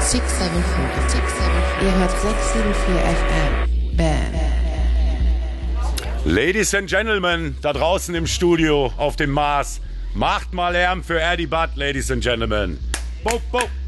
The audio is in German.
674. Ihr hört 674 FM. Bam. Ladies and Gentlemen, da draußen im Studio auf dem Mars, macht mal Lärm für Erdi Butt, Ladies and Gentlemen. Bo, bo.